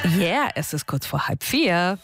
Yeah, es ist kurz vor 3:30.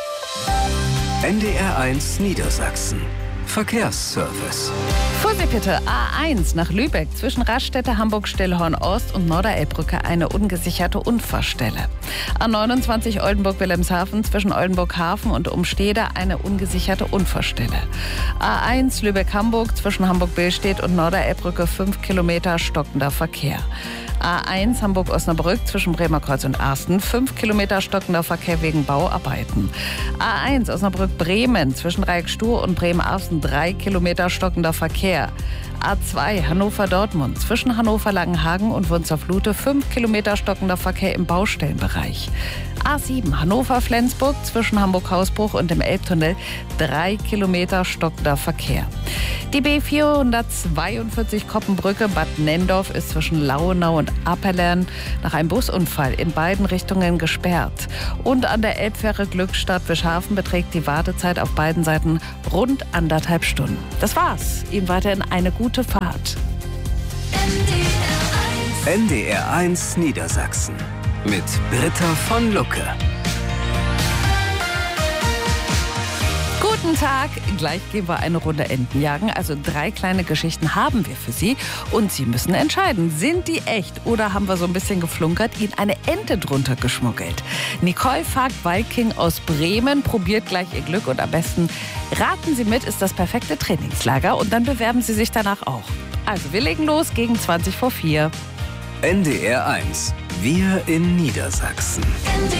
NDR1 Niedersachsen. Verkehrsservice. Vorsicht bitte, A1 nach Lübeck zwischen Raststätte, Hamburg-Stillhorn-Ost und Norderelbbrücke eine ungesicherte Unfallstelle. A29 Oldenburg-Wilhelmshaven zwischen Oldenburg-Hafen und Umstede eine ungesicherte Unfallstelle. A1 Lübeck-Hamburg zwischen Hamburg-Billstedt und Norderelbbrücke 5 Kilometer stockender Verkehr. A1 Hamburg-Osnabrück zwischen Bremerkreuz und Arsten 5 Kilometer stockender Verkehr wegen Bauarbeiten. A1 Osnabrück-Bremen zwischen Reik-Stur und Bremen-Arsten 3 Kilometer stockender Verkehr. A2 Hannover-Dortmund zwischen Hannover-Langenhagen und Wunstorf-Lute 5 Kilometer stockender Verkehr im Baustellenbereich. A7 Hannover-Flensburg zwischen Hamburg-Hausbruch und dem Elbtunnel 3 Kilometer stockender Verkehr. Die B442 Koppenbrücke Bad Nenndorf ist zwischen Lauenau und Apelern nach einem Busunfall in beiden Richtungen gesperrt. Und an der Elbfähre Glückstadt-Wischhafen beträgt die Wartezeit auf beiden Seiten rund 1,5 Stunden. Das war's. Ihnen weiterhin eine gute Fahrt. NDR1 Niedersachsen mit Britta von Lucke. Guten Tag, gleich gehen wir eine Runde Enten jagen. Also 3 kleine Geschichten haben wir für Sie. Und Sie müssen entscheiden, sind die echt oder haben wir so ein bisschen geflunkert, Ihnen eine Ente drunter geschmuggelt. Nicole Fagt-Walking aus Bremen probiert gleich ihr Glück und am besten raten Sie mit, ist das perfekte Trainingslager und dann bewerben Sie sich danach auch. Also wir legen los gegen 4:20. NDR1. Wir in Niedersachsen.